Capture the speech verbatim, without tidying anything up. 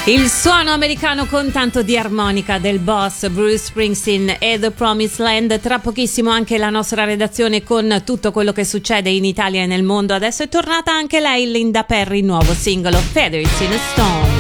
Il suono americano con tanto di armonica del boss Bruce Springsteen e The Promised Land. Tra pochissimo anche la nostra redazione con tutto quello che succede in Italia e nel mondo. Adesso è tornata anche lei, Linda Perry, nuovo singolo Feathers in a Stone.